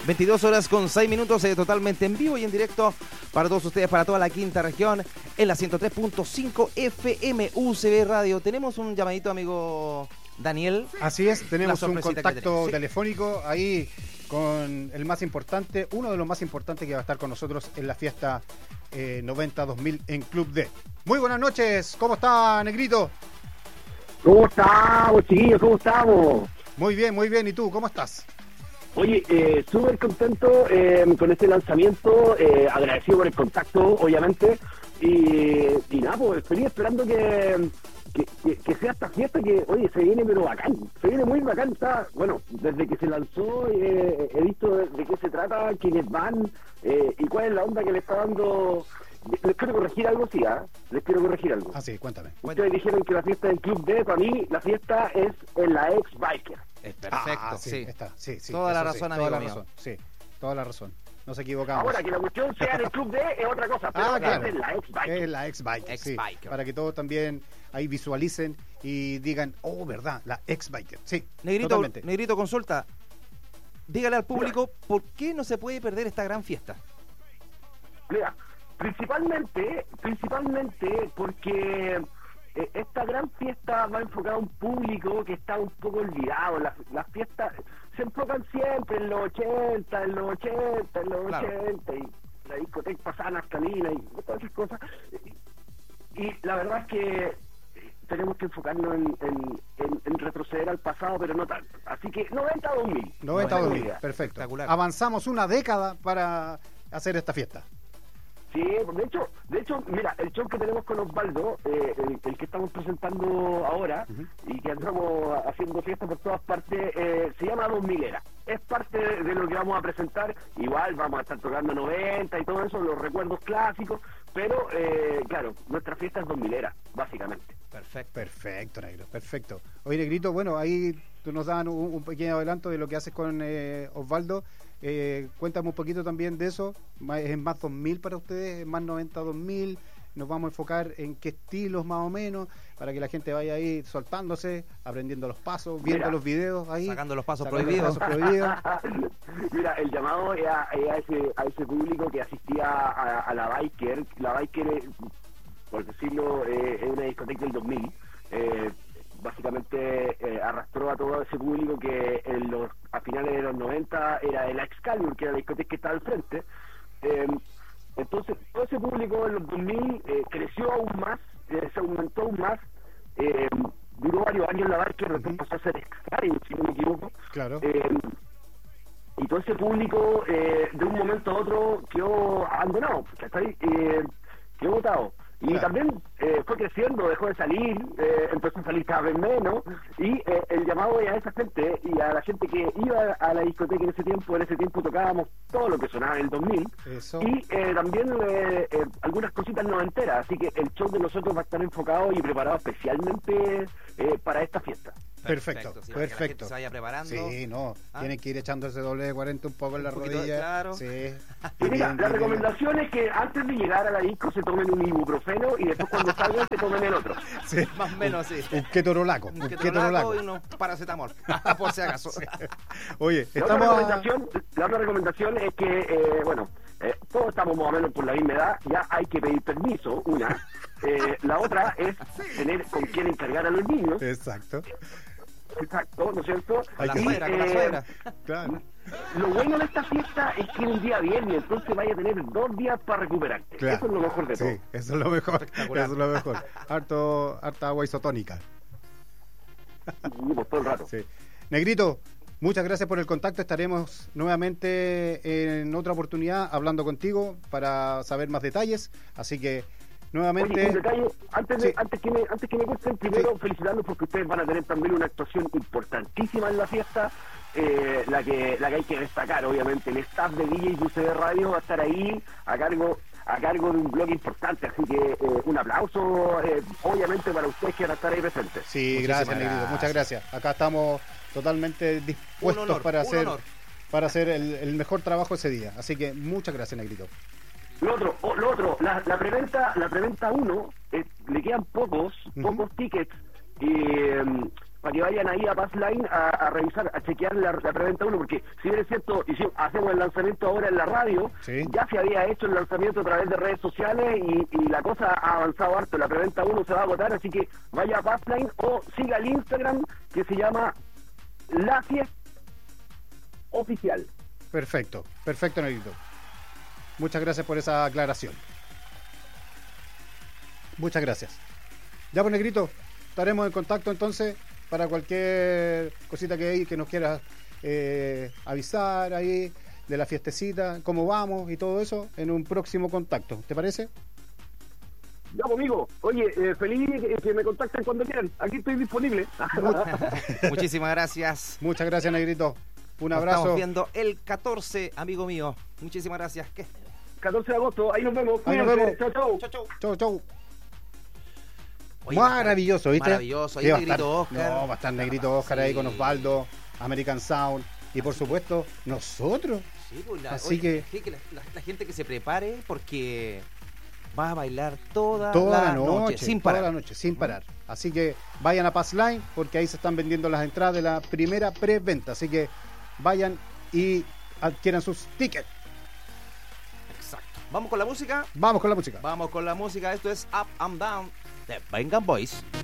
22 horas con 6 minutos, totalmente en vivo y en directo para todos ustedes, para toda la quinta región, en la 103.5 FM UCB Radio. Tenemos un llamadito, amigo Daniel. Así es, tenemos un contacto sí, telefónico ahí con el más importante, uno de los más importantes que va a estar con nosotros en la fiesta 90-2000 en Club D. Muy buenas noches, ¿cómo está, Negrito? ¿Cómo estamos, chiquillos? ¿Cómo estamos? Muy bien, ¿y tú, cómo estás? Oye, súper contento con este lanzamiento, agradecido por el contacto, obviamente, y nada, pues estoy esperando que sea esta fiesta que, oye, se viene pero bacán, se viene muy bacán. Está, bueno, desde que se lanzó he visto de qué se trata, quiénes van y cuál es la onda que le está dando. Les quiero corregir algo, sí, les quiero corregir algo. Ah, sí, cuéntame. Ustedes dijeron que la fiesta es en Club D, para mí la fiesta es en la ex Biker. Es perfecto, sí. Está, sí. Toda la razón, amigo mío. Razón, sí, toda la razón. Nos equivocamos. Ahora, que la cuestión sea en el Club D es otra cosa, pero claro. es la ex Biker. Es la ex Biker, sí, para que todos también ahí visualicen y digan, oh, verdad, la ex Biker. Sí, Negrito, consulta. Dígale al público por qué no se puede perder esta gran fiesta. Mira, principalmente porque esta gran fiesta va enfocada a un público que está un poco olvidado. Las fiestas se enfocan siempre en los 80, en los 80, y la discoteca pasada naftalina y todas esas cosas. Y la verdad es que tenemos que enfocarnos en retroceder al pasado, pero no tanto. Así que 90-2000. 90-2000, perfecto. Avanzamos una década para hacer esta fiesta. Sí, de hecho, mira, el show que tenemos con Osvaldo, el que estamos presentando ahora, y que andamos haciendo fiesta por todas partes, se llama 2000era. Es parte de lo que vamos a presentar. Igual vamos a estar tocando 90 y todo eso, los recuerdos clásicos, pero claro, nuestra fiesta es 2000era, básicamente. Perfecto, Negro, perfecto. Oye, Negrito, bueno, ahí tú nos dan un pequeño adelanto de lo que haces con Osvaldo. Cuéntame un poquito también de eso. ¿Es más 2000 para ustedes? ¿Es más 90-2000? Nos vamos a enfocar en qué estilos más o menos, para que la gente vaya ahí soltándose, aprendiendo los pasos, viendo los videos ahí, sacando los pasos prohibidos. Mira, el llamado es a ese público que asistía a la Biker. La Biker, por decirlo, es una discoteca del 2000. Básicamente arrastró a todo ese público que a finales de los 90 era el Excalibur, que era la discoteca que estaba al frente. Entonces todo ese público en los 2000 creció aún más, se aumentó aún más, duró varios años la Biker, después pasó a ser Excalibur, si no me equivoco. Claro. Y todo ese público de un momento a otro quedó abandonado, quedó botado. Y también fue creciendo, dejó de salir, empezó a salir cada vez menos, y el llamado es a esa gente y a la gente que iba a la discoteca en ese tiempo tocábamos todo lo que sonaba en el 2000. Eso. Y también algunas cositas noventeras, así que el show de nosotros va a estar enfocado y preparado especialmente para esta fiesta. Perfecto. Sí, que la gente se vaya preparando. Sí, tienen que ir echando ese W40 un poco en la rodilla. Claro. Sí. Y mira, la recomendación es que antes de llegar a la disco se tomen un ibuprofeno y después cuando salgan se tomen el otro. Sí. Más o menos, sí. Un ketorolaco. Y unos paracetamol, por si acaso. Sí. Oye, la otra recomendación es que, todos estamos más o menos por la misma edad, ya hay que pedir permiso, una. La otra es tener con quién encargar a los niños. Exacto, ¿no es cierto? Con la suegra. Claro. Lo bueno de esta fiesta es que es un día viernes, entonces vaya a tener 2 días para recuperarte. Claro. Eso es lo mejor de todo. Sí, eso es lo mejor. Eso es lo mejor. Harta agua isotónica. Por todo el rato. Sí. Negrito, muchas gracias por el contacto. Estaremos nuevamente en otra oportunidad hablando contigo para saber más detalles. Así que nuevamente. Oye, un detalle, antes que me cuenten, primero felicitarlos porque ustedes van a tener también una actuación importantísima en la fiesta, la que hay que destacar, obviamente. El staff de DJ de UCB Radio va a estar ahí a cargo de un blog importante, así que un aplauso, obviamente, para ustedes que van a estar ahí presentes. Sí, gracias, Negrito, muchas gracias. Acá estamos totalmente dispuestos para hacer el mejor trabajo ese día, así que muchas gracias, Negrito. Lo otro, la preventa 1, le quedan pocos tickets, para que vayan ahí a Passline a revisar, a chequear la preventa 1, porque si bien es cierto, hacemos el lanzamiento ahora en la radio, Sí. ya se había hecho el lanzamiento a través de redes sociales y la cosa ha avanzado harto, la preventa 1 se va a agotar, así que vaya a Passline o siga el Instagram que se llama La Fiesta Oficial. Perfecto, Negrito. Muchas gracias por esa aclaración. Muchas gracias. Ya, pues, Negrito, estaremos en contacto entonces para cualquier cosita que nos quieras avisar ahí de la fiestecita, cómo vamos y todo eso en un próximo contacto. ¿Te parece? Ya, pues, amigo, oye, feliz que me contacten cuando quieran, aquí estoy disponible. Muchísimas gracias. Muchas gracias, Negrito. Un Nos abrazo. estamos viendo el 14, amigo mío. Muchísimas gracias. 14 de agosto, ahí nos vemos. Ahí nos Cuídense. vemos. Chau, chau. Chau, chau. Chau, chau. Oye, va a estar Maravilloso, ¿viste? maravilloso. Ahí Sí, va a Negrito estar- Oscar. No, va a estar Negrito Oscar ahí Sí. con Osvaldo, American Sound y por supuesto nosotros. Sí, pues, Así que- la gente que se prepare porque va a bailar toda Toda la noche, sin parar. toda la noche, sin parar. Así que vayan a Passline porque ahí se están vendiendo las entradas de la primera preventa. Así que vayan y adquieran sus tickets. Exacto. Vamos con la música. Vamos con la música. Vamos con la música. Esto es Up and Down de Vengan Boys.